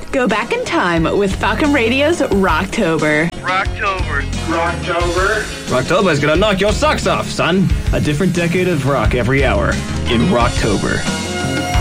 Go back in time with Falcon Radio's Rocktober. Rocktober. Rocktober. Rocktober's gonna knock your socks off, son. A different decade of rock every hour in Rocktober.